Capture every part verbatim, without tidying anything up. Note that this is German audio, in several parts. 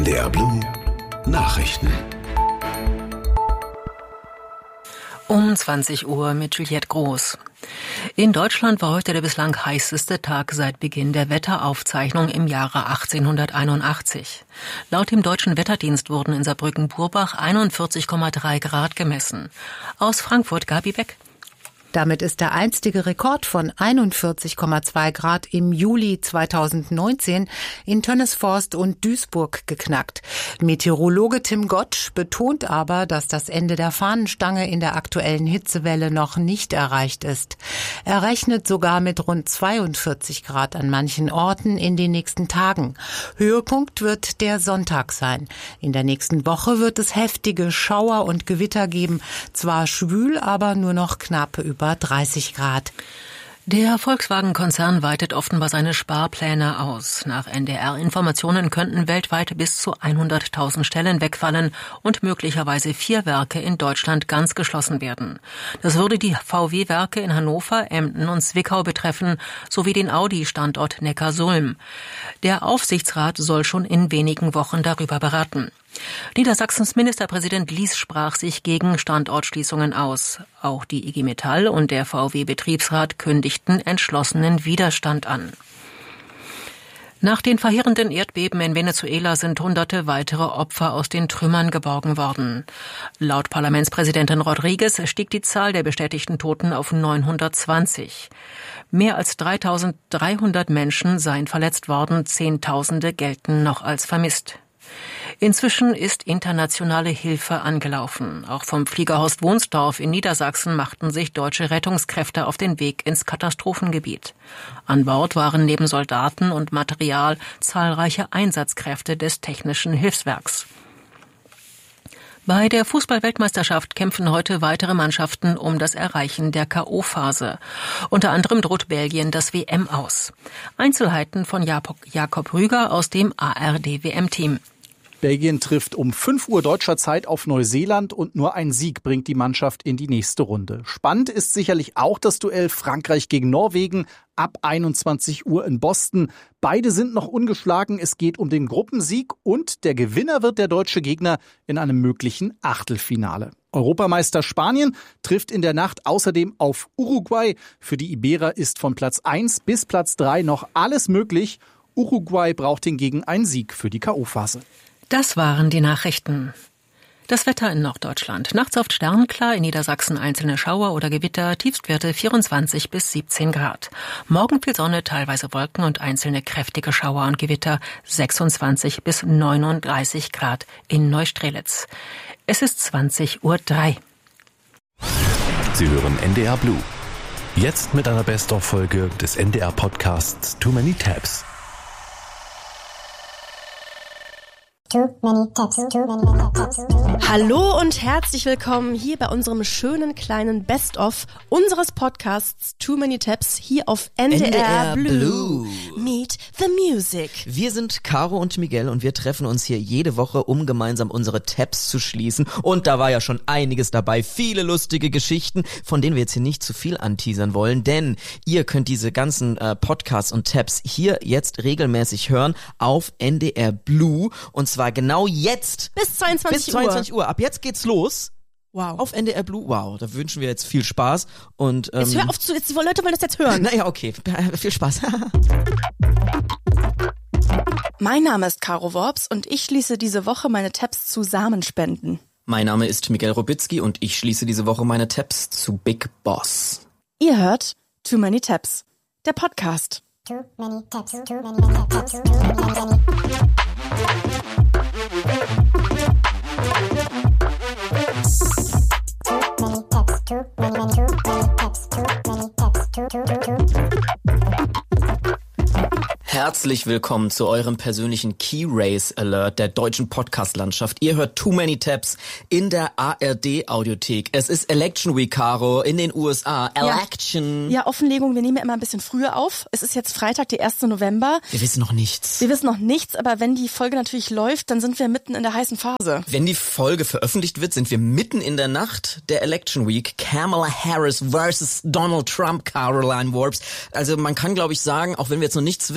N D R Blue Nachrichten. Um zwanzig Uhr mit Juliette Groß. In Deutschland war heute der bislang heißeste Tag seit Beginn der Wetteraufzeichnung im Jahre achtzehnhunderteinundachtzig. Laut dem Deutschen Wetterdienst wurden in Saarbrücken-Burbach einundvierzig Komma drei Grad gemessen. Aus Frankfurt Gabi Beck. Damit ist der einstige Rekord von einundvierzig Komma zwei Grad im Juli zweitausendneunzehn in Tönnesforst und Duisburg geknackt. Meteorologe Tim Gottsch betont aber, dass das Ende der Fahnenstange in der aktuellen Hitzewelle noch nicht erreicht ist. Er rechnet sogar mit rund zweiundvierzig Grad an manchen Orten in den nächsten Tagen. Höhepunkt wird der Sonntag sein. In der nächsten Woche wird es heftige Schauer und Gewitter geben. Zwar schwül, aber nur noch knapp über dreißig Grad. Der Volkswagen-Konzern weitet offenbar seine Sparpläne aus. Nach N D R-Informationen könnten weltweit bis zu hunderttausend Stellen wegfallen und möglicherweise vier Werke in Deutschland ganz geschlossen werden. Das würde die V W-Werke in Hannover, Emden und Zwickau betreffen, sowie den Audi-Standort Neckarsulm. Der Aufsichtsrat soll schon in wenigen Wochen darüber beraten. Niedersachsens Ministerpräsident Lies sprach sich gegen Standortschließungen aus. Auch die I G Metall und der V W-Betriebsrat kündigten entschlossenen Widerstand an. Nach den verheerenden Erdbeben in Venezuela sind hunderte weitere Opfer aus den Trümmern geborgen worden. Laut Parlamentspräsidentin Rodriguez stieg die Zahl der bestätigten Toten auf neunhundertzwanzig. Mehr als dreitausenddreihundert Menschen seien verletzt worden, Zehntausende gelten noch als vermisst. Inzwischen ist internationale Hilfe angelaufen. Auch vom Fliegerhorst Wohnsdorf in Niedersachsen machten sich deutsche Rettungskräfte auf den Weg ins Katastrophengebiet. An Bord waren neben Soldaten und Material zahlreiche Einsatzkräfte des Technischen Hilfswerks. Bei der Fußball-Weltmeisterschaft kämpfen heute weitere Mannschaften um das Erreichen der K O-Phase. Unter anderem droht Belgien das W M aus. Einzelheiten von Jakob Rüger aus dem A R D-W M-Team. Belgien trifft um fünf Uhr deutscher Zeit auf Neuseeland und nur ein Sieg bringt die Mannschaft in die nächste Runde. Spannend ist sicherlich auch das Duell Frankreich gegen Norwegen ab einundzwanzig Uhr in Boston. Beide sind noch ungeschlagen. Es geht um den Gruppensieg und der Gewinner wird der deutsche Gegner in einem möglichen Achtelfinale. Europameister Spanien trifft in der Nacht außerdem auf Uruguay. Für die Iberer ist von Platz eins bis Platz drei noch alles möglich. Uruguay braucht hingegen einen Sieg für die K O-Phase. Das waren die Nachrichten. Das Wetter in Norddeutschland. Nachts oft sternklar, in Niedersachsen einzelne Schauer oder Gewitter, Tiefstwerte vierundzwanzig bis siebzehn Grad. Morgen viel Sonne, teilweise Wolken und einzelne kräftige Schauer und Gewitter, sechsundzwanzig bis neununddreißig Grad in Neustrelitz. Es ist zwanzig Uhr drei. Sie hören N D R Blue. Jetzt mit einer Best-of-Folge des N D R-Podcasts Too Many Tabs. Too many tabs, too many tabs, too many tabs. Hallo und herzlich willkommen hier bei unserem schönen kleinen Best-of unseres Podcasts Too Many Tabs hier auf N D R, N D R Blue. Blue. Meet the Music. Wir sind Caro und Miguel und wir treffen uns hier jede Woche, um gemeinsam unsere Tabs zu schließen. Und da war ja schon einiges dabei, viele lustige Geschichten, von denen wir jetzt hier nicht zu viel anteasern wollen, denn ihr könnt diese ganzen äh, Podcasts und Tabs hier jetzt regelmäßig hören auf N D R Blue und zwar genau jetzt. Bis zweiundzwanzig Uhr. Bis zweiundzwanzig Uhr. Ab jetzt geht's los. Wow. Auf N D R Blue. Wow. Da wünschen wir jetzt viel Spaß. Und, ähm, jetzt hör auf zu, jetzt, die Leute wollen das jetzt hören. Naja, okay. Viel Spaß. Mein Name ist Caro Worps und ich schließe diese Woche meine Tabs zu Samenspenden. Mein Name ist Miguel Robitzky und ich schließe diese Woche meine Tabs zu Big Boss. Ihr hört Too Many Tabs, der Podcast. Too many tabs, too many tabs, too many tabs. Herzlich willkommen zu eurem persönlichen Key Race Alert der deutschen Podcast-Landschaft. Ihr hört Too Many Tabs in der A R D-Audiothek. Es ist Election Week, Caro, in den U S A. Election. Ja, ja, Offenlegung, wir nehmen ja immer ein bisschen früher auf. Es ist jetzt Freitag, der erste November. Wir wissen noch nichts. Wir wissen noch nichts, aber wenn die Folge natürlich läuft, dann sind wir mitten in der heißen Phase. Wenn die Folge veröffentlicht wird, sind wir mitten in der Nacht der Election Week. Kamala Harris versus Donald Trump, Caroline Worps. Also man kann, glaube ich, sagen, auch wenn wir jetzt noch nichts wissen,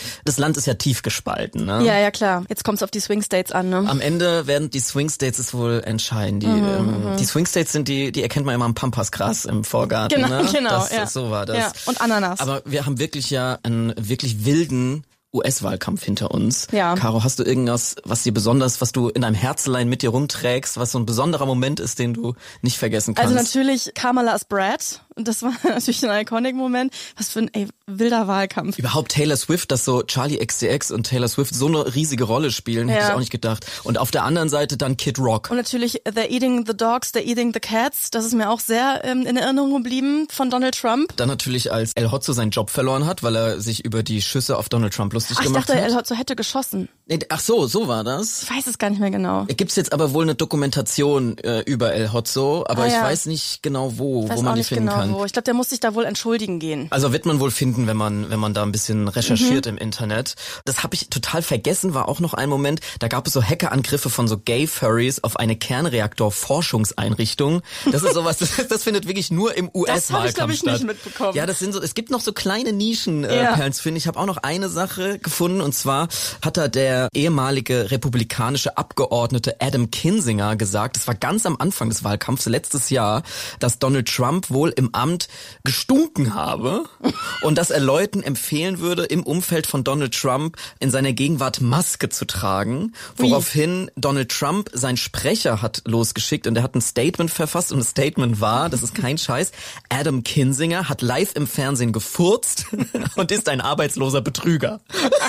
das Land ist ja tief gespalten. Ne? Ja, ja, klar. Jetzt kommt's auf die Swing States an. Ne? Am Ende werden die Swing States es wohl entscheiden. Die, mhm, ähm, die Swing States sind die, die erkennt man immer am Pampasgras im Vorgarten. Genau, ne? genau. Das, ja. So war das. Ja. Und Ananas. Aber wir haben wirklich ja einen wirklich wilden U S-Wahlkampf hinter uns. Ja. Caro, hast du irgendwas, was dir besonders, was du in deinem Herzlein mit dir rumträgst, was so ein besonderer Moment ist, den du nicht vergessen kannst? Also natürlich Kamala as Brad. Und das war natürlich ein Iconic-Moment. Was für ein ey, wilder Wahlkampf. Überhaupt Taylor Swift, dass so Charli X C X und Taylor Swift so eine riesige Rolle spielen, ja. hätte ich auch nicht gedacht. Und auf der anderen Seite dann Kid Rock. Und natürlich They're Eating the Dogs, They're Eating the Cats. Das ist mir auch sehr ähm, in Erinnerung geblieben von Donald Trump. Dann natürlich, als El Hotzo seinen Job verloren hat, weil er sich über die Schüsse auf Donald Trump lustig ach, gemacht ich dachte, hat. El Hotzo hätte geschossen. Nee, ach so, so war das. Ich weiß es gar nicht mehr genau. Gibt's jetzt aber wohl eine Dokumentation äh, über El Hotzo, aber ah, ich ja. weiß nicht genau wo, weiß wo man auch die nicht finden genau kann. Wo. Ich glaube, der muss sich da wohl entschuldigen gehen. Also wird man wohl finden, wenn man wenn man da ein bisschen recherchiert Mhm. im Internet. Das habe ich total vergessen, war auch noch ein Moment, da gab es so Hackerangriffe von so Gay-Furries auf eine Kernreaktor-Forschungseinrichtung. Das ist sowas, das, das findet wirklich nur im U S-Wahlkampf statt. Das habe ich, glaube ich, nicht mitbekommen. Ja, das sind so, es gibt noch so kleine Nischen, äh, ja. Perlen zu finden. Ich habe auch noch eine Sache gefunden, und zwar hat da der ehemalige republikanische Abgeordnete Adam Kinzinger gesagt, das war ganz am Anfang des Wahlkampfs letztes Jahr, dass Donald Trump wohl im Amt gestunken habe und dass er Leuten empfehlen würde, im Umfeld von Donald Trump in seiner Gegenwart Maske zu tragen, woraufhin Donald Trump seinen Sprecher hat losgeschickt und er hat ein Statement verfasst und das Statement war, das ist kein Scheiß, Adam Kinzinger hat live im Fernsehen gefurzt und ist ein arbeitsloser Betrüger.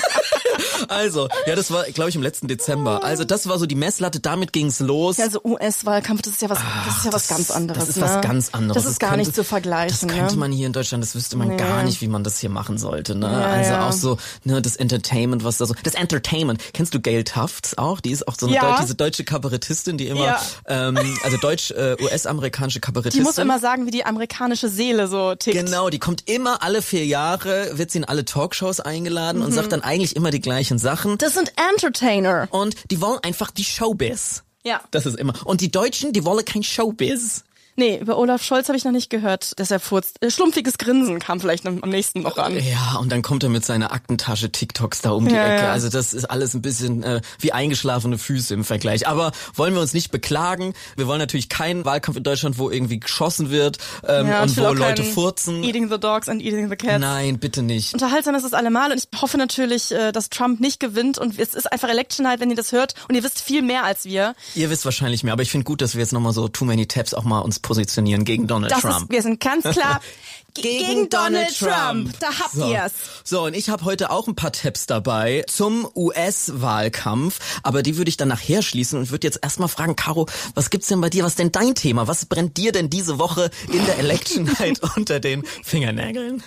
Also, ja, das war, glaube ich, im letzten Dezember. Also, das war so die Messlatte, damit ging's los. Ja, also U S-Wahlkampf, das ist ja was, das ist ja was ganz anderes. Das ist ne? was ganz anderes. Das ist gar könnte, nicht zu vergleichen. Das könnte ne? man hier in Deutschland, das wüsste man nee. gar nicht, wie man das hier machen sollte. Ne? Ja, also ja. auch so, ne, das Entertainment, was da so, das Entertainment. Kennst du Gail Tufts auch? Die ist auch so eine ja. Deu- diese deutsche Kabarettistin, die immer, ja. ähm, also deutsch, äh, U S-amerikanische Kabarettistin. Die muss immer sagen, wie die amerikanische Seele so tickt. Genau, die kommt immer alle vier Jahre, wird sie in alle Talkshows eingeladen mhm. und sagt dann eigentlich immer die gleichen Sachen. Das sind Entertainer. Und die wollen einfach die Showbiz. Ja. Das ist immer. Und die Deutschen, die wollen kein Showbiz. Nee, über Olaf Scholz habe ich noch nicht gehört, dass er furzt. Schlumpfiges Grinsen kam vielleicht am nächsten noch an. Ja, und dann kommt er mit seiner Aktentasche TikToks da um die ja, Ecke. Ja. Also das ist alles ein bisschen äh, wie eingeschlafene Füße im Vergleich. Aber wollen wir uns nicht beklagen. Wir wollen natürlich keinen Wahlkampf in Deutschland, wo irgendwie geschossen wird ähm, ja, und wo Leute furzen. Eating the dogs and eating the cats. Nein, bitte nicht. Unterhaltsam ist es allemal und ich hoffe natürlich, dass Trump nicht gewinnt und es ist einfach Election Night, wenn ihr das hört und ihr wisst viel mehr als wir. Ihr wisst wahrscheinlich mehr, aber ich finde gut, dass wir jetzt nochmal so Too Many Tabs auch mal uns positionieren gegen Donald das Trump. Ist, wir sind ganz klar gegen, gegen Donald Trump. Trump. Da habt so. ihr's. So, und ich habe heute auch ein paar Tabs dabei zum U S-Wahlkampf, aber die würde ich dann nachher schließen und würde jetzt erstmal fragen, Caro, was gibt's denn bei dir? Was ist denn dein Thema? Was brennt dir denn diese Woche in der Election Night unter den Fingernägeln?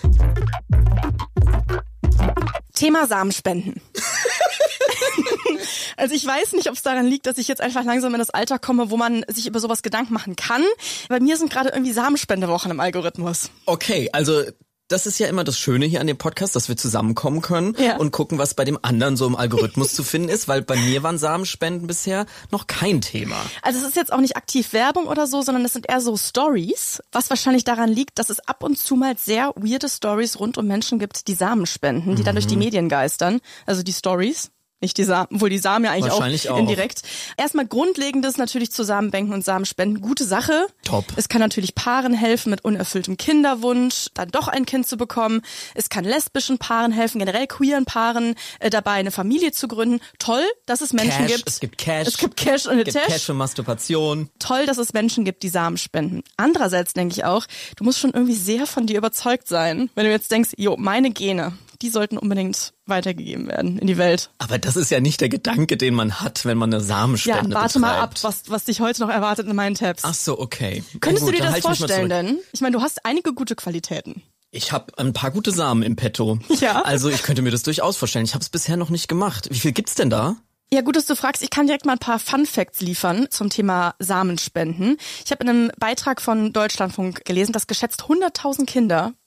Thema Samenspenden. Also ich weiß nicht, ob es daran liegt, dass ich jetzt einfach langsam in das Alter komme, wo man sich über sowas Gedanken machen kann. Bei mir sind gerade irgendwie Samenspendewochen im Algorithmus. Okay, also das ist ja immer das Schöne hier an dem Podcast, dass wir zusammenkommen können ja. und gucken, was bei dem anderen so im Algorithmus zu finden ist, weil bei mir waren Samenspenden bisher noch kein Thema. Also es ist jetzt auch nicht aktiv Werbung oder so, sondern es sind eher so Stories, was wahrscheinlich daran liegt, dass es ab und zu mal sehr weirde Stories rund um Menschen gibt, die Samen spenden, die mhm. dann durch die Medien geistern, also die Stories. Nicht die Samen, obwohl die Samen ja eigentlich auch, auch indirekt. Erstmal Grundlegendes natürlich zu Samenbanken und Samenspenden. Gute Sache. Top. Es kann natürlich Paaren helfen mit unerfülltem Kinderwunsch, dann doch ein Kind zu bekommen. Es kann lesbischen Paaren helfen, generell queeren Paaren äh, dabei eine Familie zu gründen. Toll, dass es Menschen Cash, gibt. Es gibt Cash. Es gibt Cash und es gibt Tash. Cash für Masturbation. Toll, dass es Menschen gibt, die Samen spenden. Andererseits denke ich auch, du musst schon irgendwie sehr von dir überzeugt sein, wenn du jetzt denkst, jo, meine Gene, die sollten unbedingt weitergegeben werden in die Welt. Aber das ist ja nicht der Gedanke, den man hat, wenn man eine Samenspende Ja, warte betreibt. mal ab, was, was dich heute noch erwartet in meinen Tabs. Ach so, okay. Könntest gut, du dir das halt vorstellen denn? Ich meine, du hast einige gute Qualitäten. Ich habe ein paar gute Samen im Petto. Ja. Also ich könnte mir das durchaus vorstellen. Ich habe es bisher noch nicht gemacht. Wie viel gibt's denn da? Ja, gut, dass du fragst. Ich kann direkt mal ein paar Fun Facts liefern zum Thema Samenspenden. Ich habe in einem Beitrag von Deutschlandfunk gelesen, dass geschätzt hunderttausend Kinder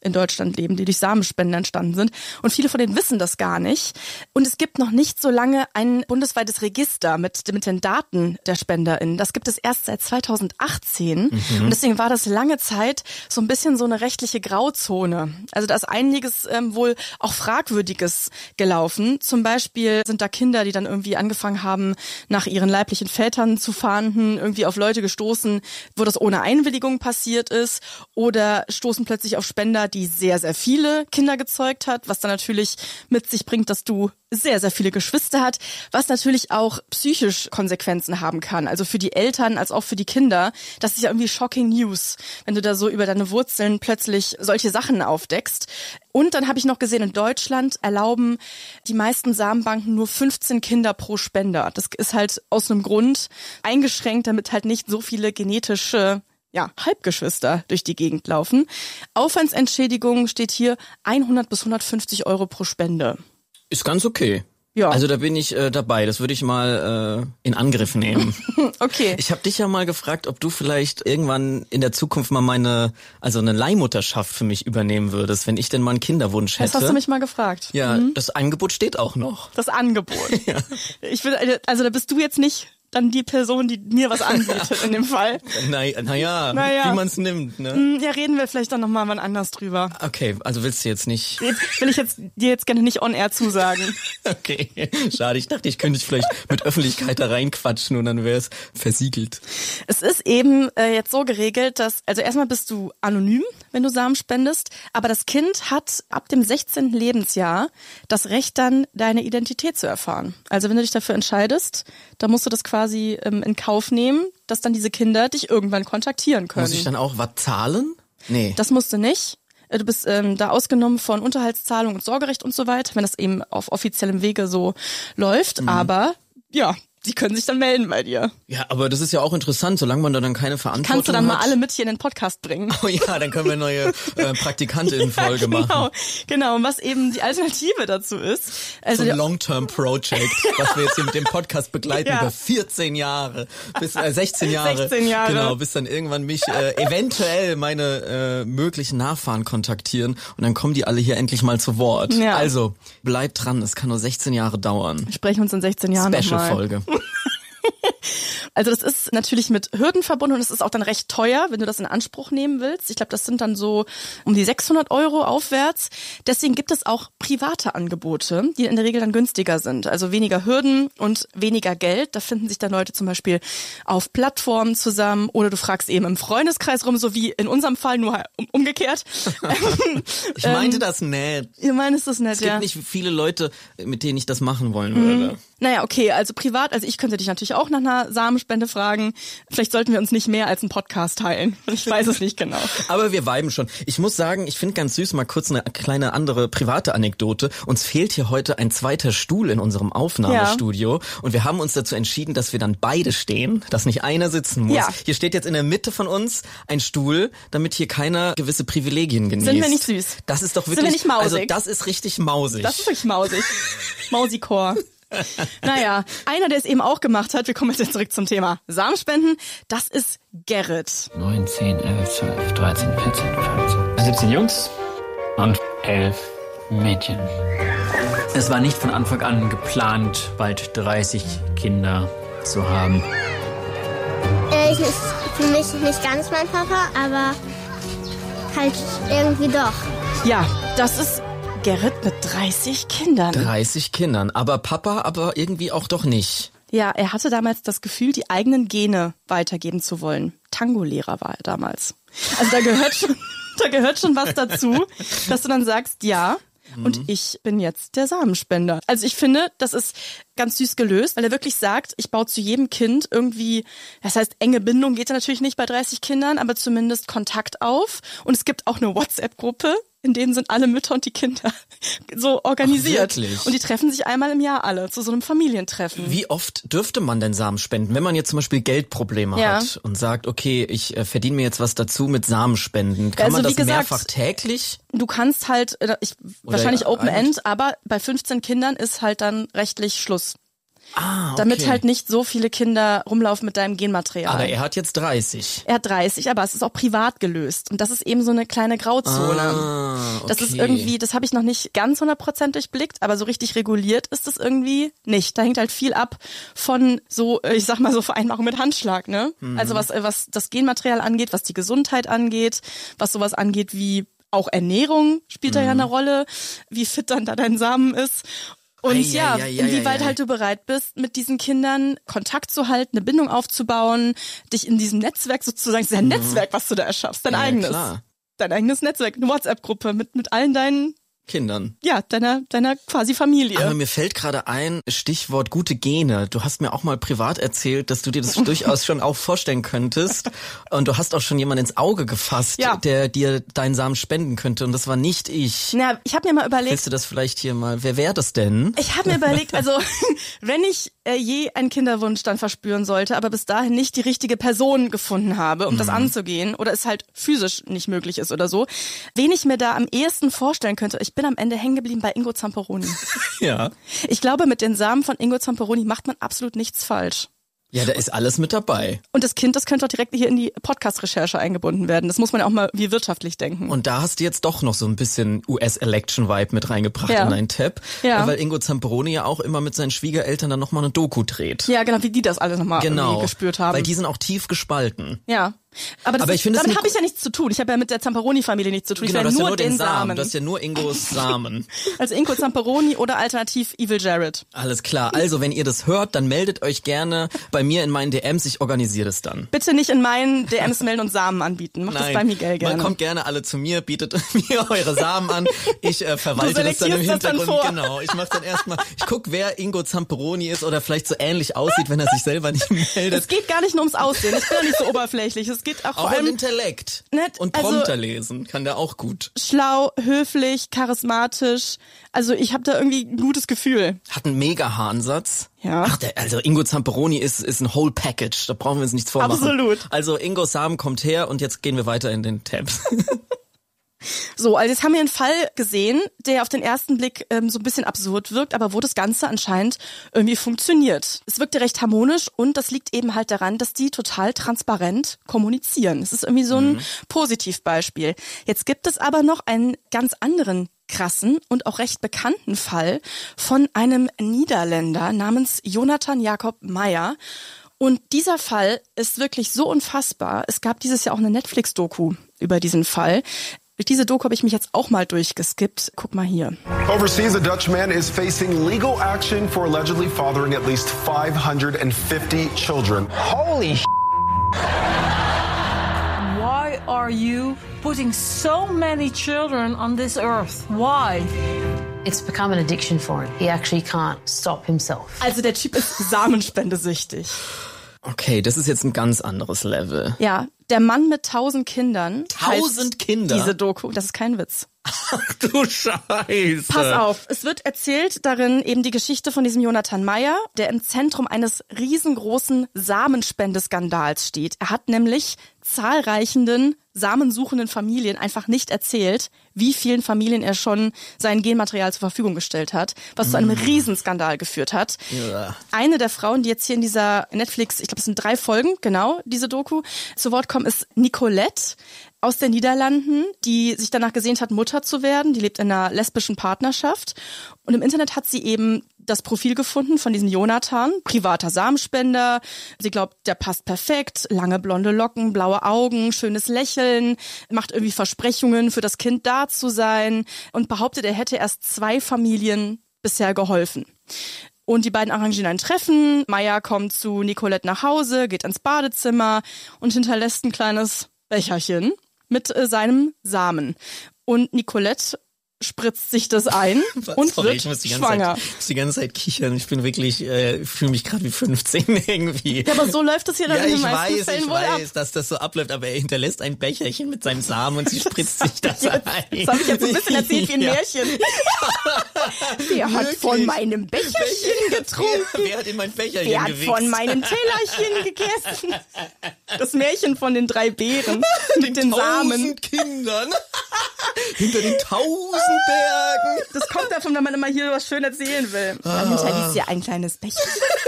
in Deutschland leben, die durch Samenspenden entstanden sind. Und viele von denen wissen das gar nicht. Und es gibt noch nicht so lange ein bundesweites Register mit, mit den Daten der SpenderInnen. Das gibt es erst seit zweitausendachtzehn. Mhm. Und deswegen war das lange Zeit so ein bisschen so eine rechtliche Grauzone. Also da ist einiges ähm, wohl auch Fragwürdiges gelaufen. Zum Beispiel sind da Kinder, die dann irgendwie angefangen haben, nach ihren leiblichen Vätern zu fahnden, irgendwie auf Leute gestoßen, wo das ohne Einwilligung passiert ist, oder stoßen plötzlich auf Spender, die sehr, sehr viele Kinder gezeugt hat, was dann natürlich mit sich bringt, dass du sehr, sehr viele Geschwister hat, was natürlich auch psychisch Konsequenzen haben kann. Also für die Eltern als auch für die Kinder. Das ist ja irgendwie shocking News, wenn du da so über deine Wurzeln plötzlich solche Sachen aufdeckst. Und dann habe ich noch gesehen, in Deutschland erlauben die meisten Samenbanken nur fünfzehn Kinder pro Spender. Das ist halt aus einem Grund eingeschränkt, damit halt nicht so viele genetische ja, Halbgeschwister durch die Gegend laufen. Aufwandsentschädigung steht hier hundert bis hundertfünfzig Euro pro Spende. Ist ganz okay. Ja. Also da bin ich äh, dabei. Das würde ich mal äh, in Angriff nehmen. Okay. Ich habe dich ja mal gefragt, ob du vielleicht irgendwann in der Zukunft mal meine, also eine Leihmutterschaft für mich übernehmen würdest, wenn ich denn mal einen Kinderwunsch hätte. Das hast du mich mal gefragt. Ja, mhm. Das Angebot steht auch noch. Das Angebot. Ja. Ich will, also da bist du jetzt nicht dann die Person, die mir was anbietet in dem Fall. Naja, na ja, naja. Wie man es nimmt. Ne? Ja, reden wir vielleicht dann nochmal wann anders drüber. Okay, also willst du jetzt nicht... Jetzt will ich jetzt dir jetzt gerne nicht on air zusagen. Okay, schade. Ich dachte, ich könnte dich vielleicht mit Öffentlichkeit da reinquatschen und dann wäre es versiegelt. Es ist eben äh, jetzt so geregelt, dass, also erstmal bist du anonym, wenn du Samen spendest, aber das Kind hat ab dem sechzehnten Lebensjahr das Recht dann, deine Identität zu erfahren. Also wenn du dich dafür entscheidest, dann musst du das quasi quasi ähm, in Kauf nehmen, dass dann diese Kinder dich irgendwann kontaktieren können. Muss ich dann auch was zahlen? Nee. Das musst du nicht. Du bist ähm, da ausgenommen von Unterhaltszahlung und Sorgerecht und so weiter, wenn das eben auf offiziellem Wege so läuft. Mhm. Aber ja, die können sich dann melden bei dir. Ja, aber das ist ja auch interessant, solange man da dann keine Verantwortung hat. Kannst du dann hat. mal alle mit hier in den Podcast bringen. Oh ja, dann können wir eine neue äh, Praktikantinnen-Folge ja, genau, machen. Genau, und was eben die Alternative dazu ist. Also so ein Long-Term-Project, was wir jetzt hier mit dem Podcast begleiten ja. über vierzehn Jahre, bis äh, sechzehn Jahre. sechzehn Jahre. Genau, bis dann irgendwann mich äh, eventuell meine äh, möglichen Nachfahren kontaktieren und dann kommen die alle hier endlich mal zu Wort. Ja. Also, bleibt dran, es kann nur sechzehn Jahre dauern. Wir sprechen uns in sechzehn Jahren Special-Folge. Also das ist natürlich mit Hürden verbunden und es ist auch dann recht teuer, wenn du das in Anspruch nehmen willst. Ich glaube, das sind dann so um die sechshundert Euro aufwärts. Deswegen gibt es auch private Angebote, die in der Regel dann günstiger sind. Also weniger Hürden und weniger Geld. Da finden sich dann Leute zum Beispiel auf Plattformen zusammen oder du fragst eben im Freundeskreis rum, so wie in unserem Fall, nur um, umgekehrt. Ich meinte das nett. Ihr meint das nett, ja. Es gibt nicht viele Leute, mit denen ich das machen wollen würde. Mhm. Naja, okay, also privat, also ich könnte dich natürlich auch nach einer Samenspende fragen. Vielleicht sollten wir uns nicht mehr als einen Podcast teilen. Ich weiß es nicht genau. Aber wir viben schon. Ich muss sagen, ich finde ganz süß, mal kurz eine kleine andere private Anekdote. Uns fehlt hier heute ein zweiter Stuhl in unserem Aufnahmestudio. Ja. Und wir haben uns dazu entschieden, dass wir dann beide stehen, dass nicht einer sitzen muss. Ja. Hier steht jetzt in der Mitte von uns ein Stuhl, damit hier keiner gewisse Privilegien genießt. Sind wir nicht süß? Das ist doch wirklich, Sind wir nicht mausig? Also das ist richtig mausig. Das ist wirklich mausig. Mausikor. Naja, einer, der es eben auch gemacht hat, wir kommen jetzt zurück zum Thema Samenspenden, das ist Gerrit. neun, zehn, elf, zwölf, dreizehn, vierzehn, fünfzehn, siebzehn Jungs und elf Mädchen. Es war nicht von Anfang an geplant, bald dreißig Kinder zu haben. Er ist für mich nicht ganz mein Papa, aber halt irgendwie doch. Ja, das ist Gerrit mit dreißig Kindern. dreißig Kindern, aber Papa aber irgendwie auch doch nicht. Ja, er hatte damals das Gefühl, die eigenen Gene weitergeben zu wollen. Tango-Lehrer war er damals. Also da gehört schon, da gehört schon was dazu, dass du dann sagst, ja, und mhm. ich bin jetzt der Samenspender. Also ich finde, das ist ganz süß gelöst, weil er wirklich sagt, ich baue zu jedem Kind irgendwie, das heißt, enge Bindung geht ja natürlich nicht bei dreißig Kindern, aber zumindest Kontakt auf. Und es gibt auch eine WhatsApp-Gruppe, in denen sind alle Mütter und die Kinder so organisiert. Ach, wirklich? Und die treffen sich einmal im Jahr alle zu so einem Familientreffen. Wie oft dürfte man denn Samen spenden, wenn man jetzt zum Beispiel Geldprobleme ja. hat und sagt, okay, ich äh, verdiene mir jetzt was dazu mit Samenspenden. Kann also, man das wie gesagt, mehrfach täglich? Du kannst halt, ich, wahrscheinlich Open End, aber bei fünfzehn Kindern ist halt dann rechtlich Schluss. Ah, okay. Damit halt nicht so viele Kinder rumlaufen mit deinem Genmaterial. Aber er hat jetzt dreißig. Er hat dreißig, aber es ist auch privat gelöst. Und das ist eben so eine kleine Grauzone. Ah, okay. Das ist irgendwie, das habe ich noch nicht ganz hundert Prozent durchblickt, aber so richtig reguliert ist das irgendwie nicht. Da hängt halt viel ab von so, ich sag mal so Vereinbarung mit Handschlag, ne? Mhm. Also was, was das Genmaterial angeht, was die Gesundheit angeht, was sowas angeht wie auch Ernährung spielt mhm. da ja eine Rolle, wie fit dann da dein Samen ist. Und ei, ja, ei, ei, inwieweit ei, ei. halt du bereit bist, mit diesen Kindern Kontakt zu halten, eine Bindung aufzubauen, dich in diesem Netzwerk sozusagen, das ist ja ein mhm. Netzwerk, was du da erschaffst, dein ja, eigenes. Klar. Dein eigenes Netzwerk, eine WhatsApp-Gruppe mit, mit allen deinen Kindern. Ja, deiner, deiner quasi Familie. Aber mir fällt gerade ein, Stichwort gute Gene. Du hast mir auch mal privat erzählt, dass du dir das durchaus schon auch vorstellen könntest. Und du hast auch schon jemanden ins Auge gefasst, ja. der dir deinen Samen spenden könnte. Und das war nicht ich. Na, ich habe mir mal überlegt. Willst du das vielleicht hier mal, wer wäre das denn? Ich habe mir überlegt, also wenn ich äh, je einen Kinderwunsch dann verspüren sollte, aber bis dahin nicht die richtige Person gefunden habe, um mhm. das anzugehen, oder es halt physisch nicht möglich ist oder so, wen ich mir da am ehesten vorstellen könnte, ich bin am Ende hängen geblieben bei Ingo Zamperoni. Ja. Ich glaube, mit den Samen von Ingo Zamperoni macht man absolut nichts falsch. Ja, da ist alles mit dabei. Und das Kind, das könnte auch direkt hier in die Podcast-Recherche eingebunden werden. Das muss man ja auch mal wie wirtschaftlich denken. Und da hast du jetzt doch noch so ein bisschen U S-Election-Vibe mit reingebracht ja. in deinen Tab. Ja. Weil Ingo Zamperoni ja auch immer mit seinen Schwiegereltern dann nochmal eine Doku dreht. Ja, genau, wie die das alle nochmal genau, gespürt haben. Weil die sind auch tief gespalten. Ja. Aber, das aber ich ist, finde, damit habe ich ja nichts zu tun. Ich habe ja mit der Zamperoni-Familie nichts zu tun. Genau, ich das nur, ja nur den, den Samen. Samen. Das ist ja nur Ingos Samen. Also Ingo Zamperoni oder alternativ Evil Jared. Alles klar. Also, wenn ihr das hört, dann meldet euch gerne bei mir in meinen D Ms. Ich organisiere das dann. Bitte nicht in meinen D Ms melden und Samen anbieten. Macht Nein, das bei Miguel gerne. Man kommt gerne alle zu mir, bietet mir eure Samen an. Ich äh, verwalte das dann im Hintergrund. Dann genau. Ich mache dann erstmal, ich guck, wer Ingo Zamperoni ist oder vielleicht so ähnlich aussieht, wenn er sich selber nicht meldet. Es geht gar nicht nur ums Aussehen. Ich bin ja nicht so oberflächlich. Es geht auch, auch vor allem Intellekt. Nett, und Prompter also, lesen kann der auch gut. Schlau, höflich, charismatisch. Also ich habe da irgendwie ein gutes Gefühl. Hat einen mega Haaransatz. Ja. Ach, der, also Ingo Zamperoni ist ist ein Whole Package. Da brauchen wir uns nichts vormachen. Absolut. Also Ingo Samen kommt her und jetzt gehen wir weiter in den Tabs. So, also jetzt haben wir einen Fall gesehen, der auf den ersten Blick ähm, so ein bisschen absurd wirkt, aber wo das Ganze anscheinend irgendwie funktioniert. Es wirkte recht harmonisch und das liegt eben halt daran, dass die total transparent kommunizieren. Es ist irgendwie so ein mhm. Positivbeispiel. Jetzt gibt es aber noch einen ganz anderen krassen und auch recht bekannten Fall von einem Niederländer namens Jonathan Jacob Meijer. Und dieser Fall ist wirklich so unfassbar. Es gab dieses Jahr auch eine Netflix-Doku über diesen Fall. Durch diese Doku habe ich mich jetzt auch mal durchgeskippt. Guck mal hier. Overseas, a Dutch man is facing legal action for allegedly fathering at least five hundred fifty children. Holy sh**. Why are you putting so many children on this earth? Why? It's become an addiction for him. He actually can't stop himself. Also der Typ ist samenspendesüchtig. Okay, das ist jetzt ein ganz anderes Level. Ja, der Mann mit tausend Kindern. Tausend Kinder? Diese Doku, das ist kein Witz. Ach du Scheiße. Pass auf, es wird erzählt darin eben die Geschichte von diesem Jonathan Meijer, der im Zentrum eines riesengroßen Samenspendeskandals steht. Er hat nämlich zahlreichen samensuchenden Familien einfach nicht erzählt, wie vielen Familien er schon sein Genmaterial zur Verfügung gestellt hat, was mm. zu einem Riesenskandal geführt hat. Ja. Eine der Frauen, die jetzt hier in dieser Netflix, ich glaube es sind drei Folgen, genau, diese Doku, zu Wort kommen, ist Nicolette aus den Niederlanden, die sich danach gesehnt hat, Mutter zu werden. Die lebt in einer lesbischen Partnerschaft. Und im Internet hat sie eben das Profil gefunden von diesem Jonathan, privater Samenspender. Sie glaubt, der passt perfekt, lange blonde Locken, blaue Augen, schönes Lächeln, macht irgendwie Versprechungen, für das Kind da zu sein und behauptet, er hätte erst zwei Familien bisher geholfen. Und die beiden arrangieren ein Treffen. Meijer kommt zu Nicolette nach Hause, geht ins Badezimmer und hinterlässt ein kleines Becherchen mit äh, seinem Samen. Und Nicolette spritzt sich das ein und Sorry, wird ich muss die ganze schwanger. Zeit, ich muss die ganze Zeit kichern. Ich bin wirklich, äh, fühle mich gerade wie fünfzehn irgendwie. Ja, aber so läuft das hier dann ja, in den ich meisten weiß, Fällen ich wohl ab. Ich weiß, dass das so abläuft, aber er hinterlässt ein Becherchen mit seinem Samen und sie spritzt sich das jetzt, ein. Das habe ich jetzt so ein bisschen erzählt wie ein ja. Märchen. Wer hat Wirklich? von meinem Becherchen Becher, getrunken? Wer, wer hat in mein Becherchen Wer hat gewichst? von meinem Tellerchen gegessen? Das Märchen von den drei Bären mit den Samen. Tausend Kindern hinter den tausend Bergen. Das kommt davon, wenn man immer hier was schön erzählen will. Man hinterließ ja ein kleines Becherchen.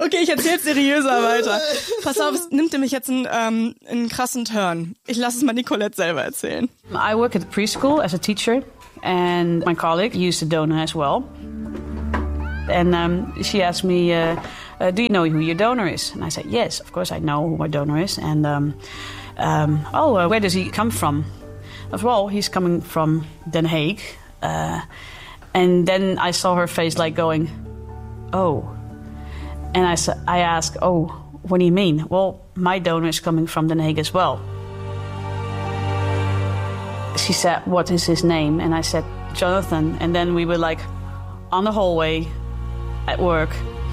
Okay, ich erzähl's seriöser weiter. Pass auf, es nimmt nämlich jetzt einen, ähm, einen krassen Turn. Ich lasse es mal Nicolette selber erzählen. I work at the preschool as a teacher and my colleague used a donor as well. And um, she asked me, uh, uh, do you know who your donor is? And I said, yes, of course I know who my donor is. And, um, um, oh, uh, where does he come from? I said, well, he's coming from Den Haag. Uh, and then I saw her face like going, oh. And I, sa- I asked, oh, what do you mean? Well, my donor is coming from Den Haag as well. She said, what is his name? And I said, Jonathan. And then we were like on the hallway at work.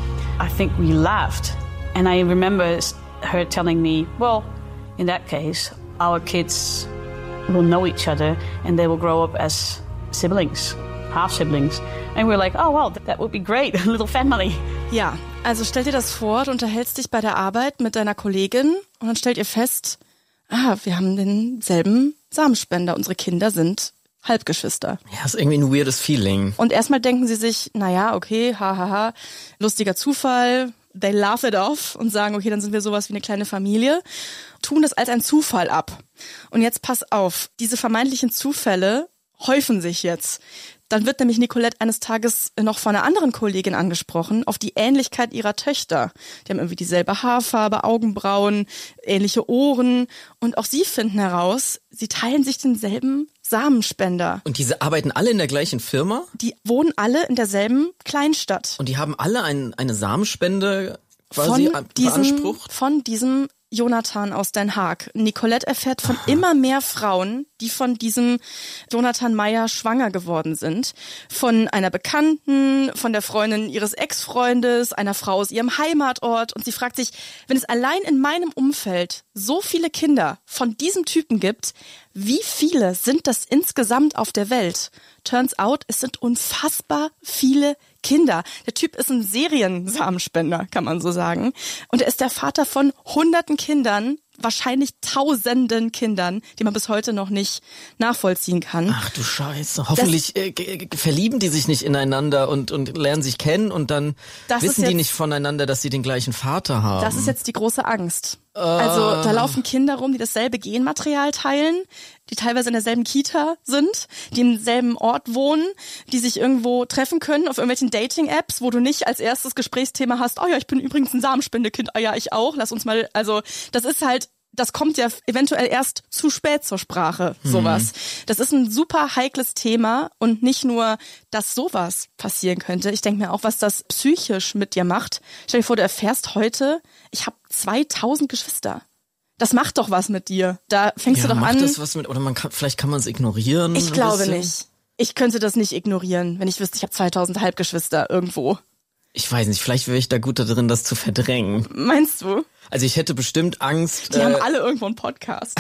I think we laughed. And I remember her telling me, well, in that case, our kids will know each other and they will grow up as siblings, half-siblings. And we're like, oh, well, that would be great, a little family. Ja, also stell dir das vor, du unterhältst dich bei der Arbeit mit deiner Kollegin und dann stellt ihr fest, ah, wir haben denselben Samenspender, unsere Kinder sind Halbgeschwister. Ja, ist irgendwie ein weirdes Feeling. Und erstmal denken sie sich, naja, okay, hahaha, lustiger Zufall, they laugh it off und sagen, okay, dann sind wir sowas wie eine kleine Familie, tun das als ein Zufall ab. Und jetzt pass auf, diese vermeintlichen Zufälle häufen sich jetzt. Dann wird nämlich Nicolette eines Tages noch von einer anderen Kollegin angesprochen auf die Ähnlichkeit ihrer Töchter. Die haben irgendwie dieselbe Haarfarbe, Augenbrauen, ähnliche Ohren und auch sie finden heraus, sie teilen sich denselben Samenspender. Und diese arbeiten alle in der gleichen Firma? Die wohnen alle in derselben Kleinstadt. Und die haben alle ein, eine Samenspende quasi von diesem, beansprucht? Von diesem Jonathan aus Den Haag. Nicolette erfährt von Aha. immer mehr Frauen, die von diesem Jonathan Meyer schwanger geworden sind. Von einer Bekannten, von der Freundin ihres Ex-Freundes, einer Frau aus ihrem Heimatort. Und sie fragt sich, wenn es allein in meinem Umfeld so viele Kinder von diesem Typen gibt, wie viele sind das insgesamt auf der Welt? Turns out, es sind unfassbar viele Kinder. Der Typ ist ein Seriensamenspender, kann man so sagen. Und er ist der Vater von hunderten Kindern, wahrscheinlich tausenden Kindern, die man bis heute noch nicht nachvollziehen kann. Ach du Scheiße. Hoffentlich äh, g- g- verlieben die sich nicht ineinander und, und lernen sich kennen und dann wissen jetzt, die nicht voneinander, dass sie den gleichen Vater haben. Das ist jetzt die große Angst. Uh. Also da laufen Kinder rum, die dasselbe Genmaterial teilen, die teilweise in derselben Kita sind, die im selben Ort wohnen, die sich irgendwo treffen können auf irgendwelchen Dating-Apps, wo du nicht als erstes Gesprächsthema hast, oh ja, ich bin übrigens ein Samenspendekind, ah ja, ich auch, lass uns mal, also das ist halt, das kommt ja eventuell erst zu spät zur Sprache, sowas. Mhm. Das ist ein super heikles Thema und nicht nur, dass sowas passieren könnte. Ich denke mir auch, was das psychisch mit dir macht. Stell dir vor, du erfährst heute, ich habe zweitausend Geschwister. Das macht doch was mit dir. Da fängst ja, du doch macht an. Das was mit, oder man kann, vielleicht kann man es ignorieren. Ich glaube nicht. Ich könnte das nicht ignorieren, wenn ich wüsste, ich habe zweitausend Halbgeschwister irgendwo. Ich weiß nicht, vielleicht wäre ich da gut darin, das zu verdrängen. Meinst du? Also ich hätte bestimmt Angst. Die äh, haben alle irgendwo einen Podcast.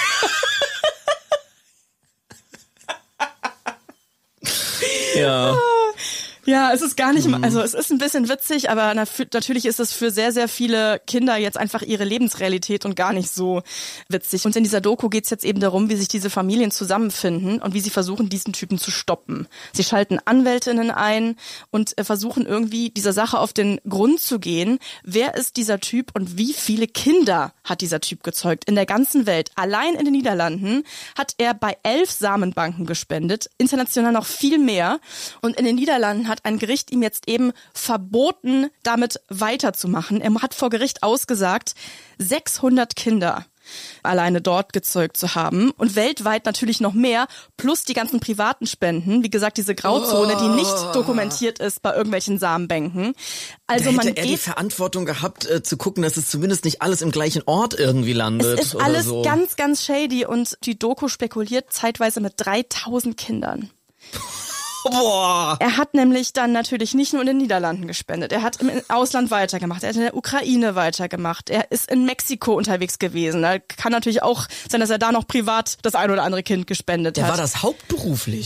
Ja. Ja, es ist gar nicht, also es ist ein bisschen witzig, aber natürlich ist es für sehr, sehr viele Kinder jetzt einfach ihre Lebensrealität und gar nicht so witzig. Und in dieser Doku geht's jetzt eben darum, wie sich diese Familien zusammenfinden und wie sie versuchen, diesen Typen zu stoppen. Sie schalten Anwältinnen ein und versuchen irgendwie dieser Sache auf den Grund zu gehen. Wer ist dieser Typ und wie viele Kinder hat dieser Typ gezeugt in der ganzen Welt? Allein in den Niederlanden hat er bei elf Samenbanken gespendet, international noch viel mehr. Und in den Niederlanden hat ein Gericht ihm jetzt eben verboten, damit weiterzumachen. Er hat vor Gericht ausgesagt, sechshundert Kinder alleine dort gezeugt zu haben und weltweit natürlich noch mehr, plus die ganzen privaten Spenden. Wie gesagt, diese Grauzone, die nicht dokumentiert ist bei irgendwelchen Samenbänken. Also da hätte man er geht, die Verantwortung gehabt, äh, zu gucken, dass es zumindest nicht alles im gleichen Ort irgendwie landet. Es ist oder alles so. ganz, ganz shady und die Doku spekuliert zeitweise mit dreitausend Kindern. Boah. Er hat nämlich dann natürlich nicht nur in den Niederlanden gespendet. Er hat im Ausland weitergemacht. Er hat in der Ukraine weitergemacht. Er ist in Mexiko unterwegs gewesen. Da kann natürlich auch sein, dass er da noch privat das ein oder andere Kind gespendet Der hat. war das hauptberuflich.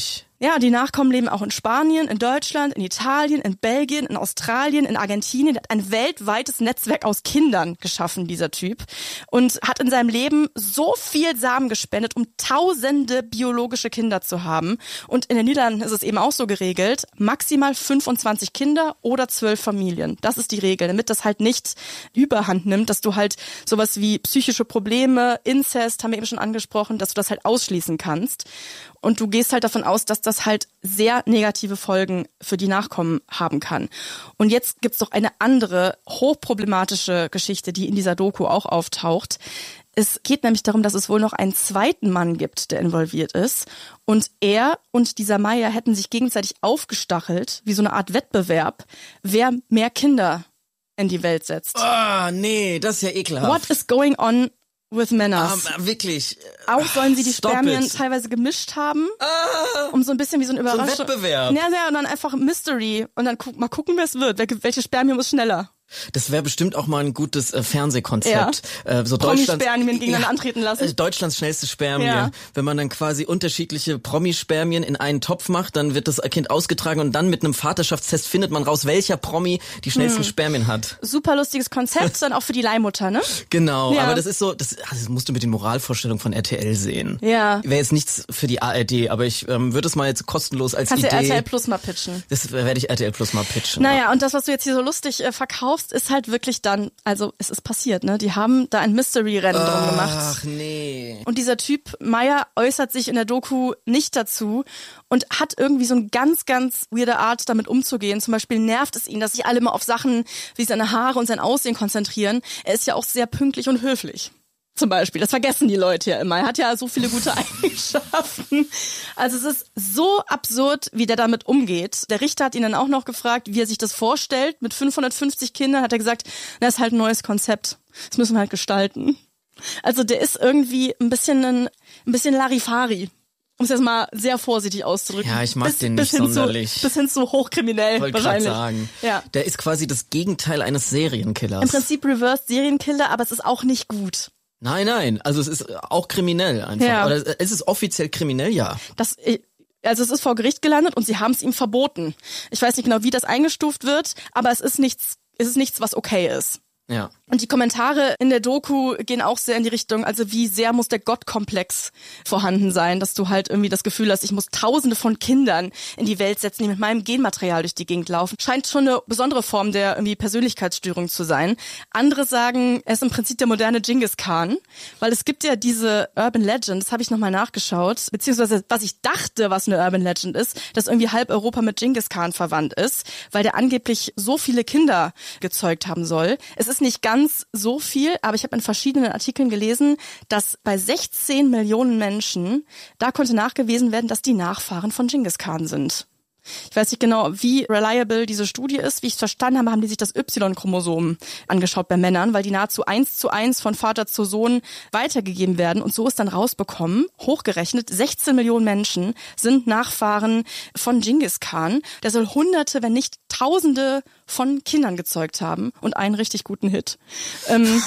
Ja, die Nachkommen leben auch in Spanien, in Deutschland, in Italien, in Belgien, in Australien, in Argentinien. Er hat ein weltweites Netzwerk aus Kindern geschaffen, dieser Typ. Und hat in seinem Leben so viel Samen gespendet, um tausende biologische Kinder zu haben. Und in den Niederlanden ist es eben auch so geregelt, maximal fünfundzwanzig Kinder oder zwölf Familien. Das ist die Regel, damit das halt nicht überhand nimmt, dass du halt sowas wie psychische Probleme, Inzest, haben wir eben schon angesprochen, dass du das halt ausschließen kannst. Und du gehst halt davon aus, dass das halt sehr negative Folgen für die Nachkommen haben kann. Und jetzt gibt's noch eine andere hochproblematische Geschichte, die in dieser Doku auch auftaucht. Es geht nämlich darum, dass es wohl noch einen zweiten Mann gibt, der involviert ist. Und er und dieser Meyer hätten sich gegenseitig aufgestachelt, wie so eine Art Wettbewerb, wer mehr Kinder in die Welt setzt. Ah, oh, nee, das ist ja ekelhaft. What is going on with Männers? Um, wirklich. Auch sollen sie die Stop Spermien it. teilweise gemischt haben, ah, um so ein bisschen wie so ein Überraschung. So ein Wettbewerb. Ja, ja, und dann einfach Mystery. Und dann gu- mal gucken, wer es wird. Welche, welche Spermien ist schneller? Das wäre bestimmt auch mal ein gutes äh, Fernsehkonzept. Ja. Äh, so Deutschlands Promi-Spermien gegeneinander ja, antreten lassen. Äh, Deutschlands schnellste Spermie. Ja. Wenn man dann quasi unterschiedliche Promi-Spermien in einen Topf macht, dann wird das Kind ausgetragen und dann mit einem Vaterschaftstest findet man raus, welcher Promi die schnellsten hm. Spermien hat. Super lustiges Konzept, dann auch für die Leihmutter, ne? Genau, ja. aber das ist so, das, das musst du mit den Moralvorstellungen von R T L sehen. Ja. Wäre jetzt nichts für die A R D, aber ich ähm, würde es mal jetzt kostenlos als Kannst Idee... Kannst du R T L Plus mal pitchen. Das werde ich R T L Plus mal pitchen. Naja, ja. und das, was du jetzt hier so lustig äh, verkaufst, ist halt wirklich dann, also es ist passiert, ne? Die haben da ein Mystery-Rennen Ach, drum gemacht. Ach nee. Und dieser Typ, Meyer, äußert sich in der Doku nicht dazu und hat irgendwie so eine ganz, ganz weirde Art, damit umzugehen. Zum Beispiel nervt es ihn, dass sich alle immer auf Sachen wie seine Haare und sein Aussehen konzentrieren. Er ist ja auch sehr pünktlich und höflich. Zum Beispiel. Das vergessen die Leute ja immer. Er hat ja so viele gute Eigenschaften. Also es ist so absurd, wie der damit umgeht. Der Richter hat ihn dann auch noch gefragt, wie er sich das vorstellt. Mit fünfhundertfünfzig Kindern hat er gesagt, na, ist halt ein neues Konzept. Das müssen wir halt gestalten. Also der ist irgendwie ein bisschen ein, ein bisschen Larifari. Um es jetzt mal sehr vorsichtig auszudrücken. Ja, ich mag bis, den bis nicht hin sonderlich. Zu, bis hin zu hochkriminell Wollte wahrscheinlich. Wollte gerade sagen. Ja. Der ist quasi das Gegenteil eines Serienkillers. Im Prinzip Reverse Serienkiller, aber es ist auch nicht gut. Nein, nein, also es ist auch kriminell einfach. Ja. Oder es ist offiziell kriminell, ja. Das, also es ist vor Gericht gelandet und sie haben es ihm verboten. Ich weiß nicht genau, wie das eingestuft wird, aber es ist nichts, es ist nichts, was okay ist. Ja. Und die Kommentare in der Doku gehen auch sehr in die Richtung, also wie sehr muss der Gottkomplex vorhanden sein, dass du halt irgendwie das Gefühl hast, ich muss tausende von Kindern in die Welt setzen, die mit meinem Genmaterial durch die Gegend laufen. Scheint schon eine besondere Form der irgendwie Persönlichkeitsstörung zu sein. Andere sagen, er ist im Prinzip der moderne Genghis Khan, weil es gibt ja diese Urban Legend, das habe ich nochmal nachgeschaut, beziehungsweise was ich dachte, was eine Urban Legend ist, dass irgendwie halb Europa mit Genghis Khan verwandt ist, weil der angeblich so viele Kinder gezeugt haben soll. Es ist nicht ganz so viel, aber ich habe in verschiedenen Artikeln gelesen, dass bei sechzehn Millionen Menschen, da konnte nachgewiesen werden, dass die Nachfahren von Genghis Khan sind. Ich weiß nicht genau, wie reliable diese Studie ist. Wie ich es verstanden habe, haben die sich das Y-Chromosom angeschaut bei Männern, weil die nahezu eins zu eins von Vater zu Sohn weitergegeben werden. Und so ist dann rausbekommen, hochgerechnet, sechzehn Millionen Menschen sind Nachfahren von Genghis Khan. Der soll Hunderte, wenn nicht Tausende von Kindern gezeugt haben und einen richtig guten Hit. Ähm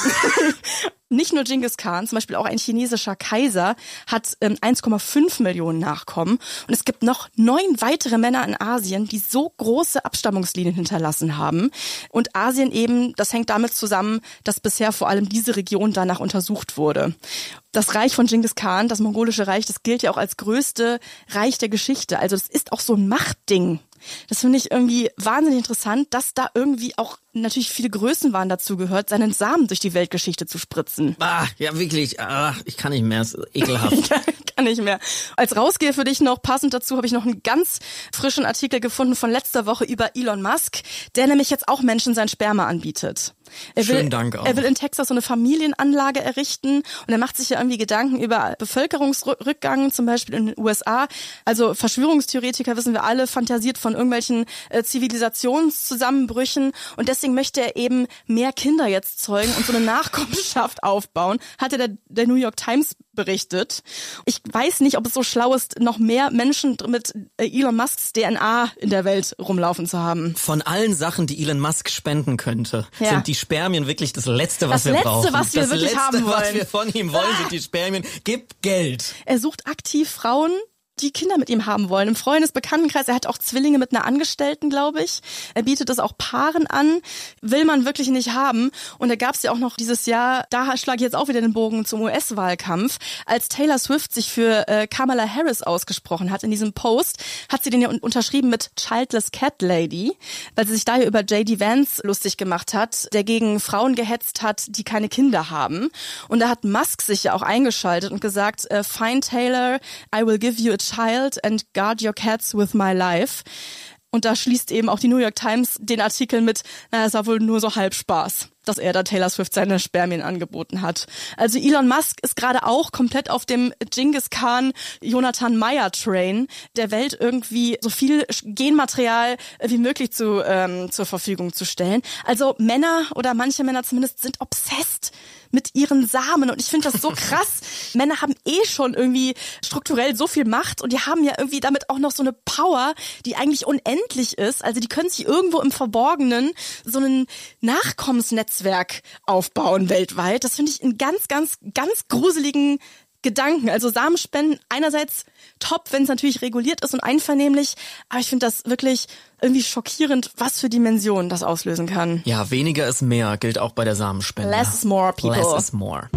Nicht nur Genghis Khan, zum Beispiel auch ein chinesischer Kaiser hat ähm, eins Komma fünf Millionen Nachkommen. Und es gibt noch neun weitere Männer in Asien, die so große Abstammungslinien hinterlassen haben. Und Asien eben, das hängt damit zusammen, dass bisher vor allem diese Region danach untersucht wurde. Das Reich von Genghis Khan, das mongolische Reich, das gilt ja auch als größte Reich der Geschichte. Also das ist auch so ein Machtding. Das finde ich irgendwie wahnsinnig interessant, dass da irgendwie auch natürlich viele Größenwahn dazu gehört, seinen Samen durch die Weltgeschichte zu spritzen. Ah, ja wirklich, ah, ich kann nicht mehr, es ist ekelhaft. Ich kann nicht mehr. Als Rausgeher für dich noch, passend dazu, habe ich noch einen ganz frischen Artikel gefunden von letzter Woche über Elon Musk, der nämlich jetzt auch Menschen sein Sperma anbietet. Er will, Schönen Dank auch. Er will in Texas so eine Familienanlage errichten und er macht sich ja irgendwie Gedanken über Bevölkerungsrückgang, zum Beispiel in den U S A. Also Verschwörungstheoretiker, wissen wir alle, fantasiert von irgendwelchen äh, Zivilisationszusammenbrüchen und deswegen möchte er eben mehr Kinder jetzt zeugen und so eine Nachkommenschaft aufbauen, hatte der, der New York Times berichtet. Ich weiß nicht, ob es so schlau ist, noch mehr Menschen mit Elon Musks D N A in der Welt rumlaufen zu haben. Von allen Sachen, die Elon Musk spenden könnte, ja. sind die Spermien wirklich das Letzte, was das wir Letzte, brauchen. Was wir das wirklich Letzte, haben wollen. was wir von ihm wollen, sind die Spermien. Gib Geld. Er sucht aktiv Frauen, die Kinder mit ihm haben wollen. Im Freundesbekanntenkreis, er hat auch Zwillinge mit einer Angestellten, glaube ich. Er bietet das auch Paaren an, will man wirklich nicht haben. Und da gab es ja auch noch dieses Jahr, da schlage ich jetzt auch wieder den Bogen zum U S-Wahlkampf, als Taylor Swift sich für äh, Kamala Harris ausgesprochen hat. In diesem Post hat sie den ja un- unterschrieben mit Childless Cat Lady, weil sie sich da ja über J D Vance lustig gemacht hat, der gegen Frauen gehetzt hat, die keine Kinder haben. Und da hat Musk sich ja auch eingeschaltet und gesagt, äh, Fine Taylor, I will give you a child and guard your cats with my life. Und da schließt eben auch die New York Times den Artikel mit, naja, es war wohl nur so halb Spaß, dass er da Taylor Swift seine Spermien angeboten hat. Also Elon Musk ist gerade auch komplett auf dem Genghis Khan Jonathan Meyer Train, der Welt irgendwie so viel Genmaterial wie möglich zu, ähm, zur Verfügung zu stellen. Also Männer oder manche Männer zumindest sind obsessed mit ihren Samen und ich finde das so krass. Männer haben eh schon irgendwie strukturell so viel Macht und die haben ja irgendwie damit auch noch so eine Power, die eigentlich unendlich ist. Also die können sich irgendwo im Verborgenen so ein Nachkommensnetzwerk aufbauen weltweit. Das finde ich einen ganz, ganz, ganz gruseligen Gedanken. Also Samenspenden einerseits top, wenn es natürlich reguliert ist und einvernehmlich, aber ich finde das wirklich irgendwie schockierend, was für Dimensionen das auslösen kann. Ja, weniger ist mehr, gilt auch bei der Samenspende. Less is more, people. Less is more.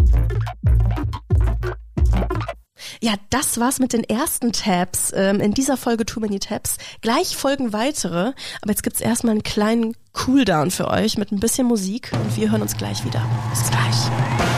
Ja, das war's mit den ersten Tabs ähm, in dieser Folge Too Many Tabs. Gleich folgen weitere, aber jetzt gibt's erstmal einen kleinen Cooldown für euch mit ein bisschen Musik und wir hören uns gleich wieder. Bis gleich.